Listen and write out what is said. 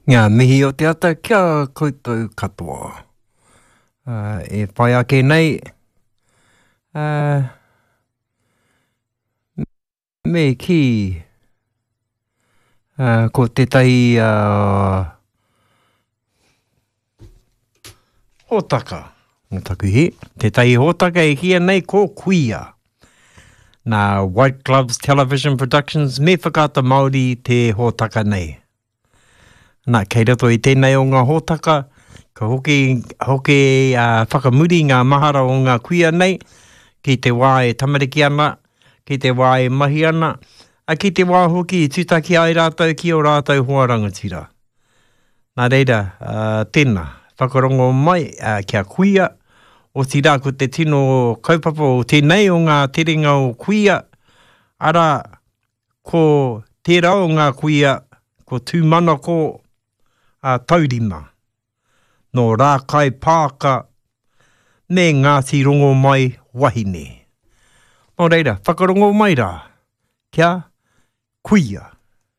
Ngā mihi o te ata kia koutou katoa. E whai ake nei, me ki ko te tai hōtaka. Ngā takuhi. Te tai hōtaka e hia nei ko kuia. Nā White Gloves Television Productions me whakata Māori te hōtaka nei. Nā kei rato i tēnei o ngā hōtaka, ka hoki whakamuri ngā mahara o ngā kuia nei, ki te wā e tamariki ana, ki te wā e mahi ana, ki te wā hoki i tūtaki ai rātou ki o rātou hoa rangatira. Nā reira, tēnā, whakarongo mai kia kuia, o tira ko te tino kaupapa o tēnei o ngā terenga o kuia, ara ko tērā o ngā kuia, ko tūmana ko taurima, no rākai pāka, me Ngāti rongo mai wahine. Nō reira, whakarongo mai rā, kia kuia.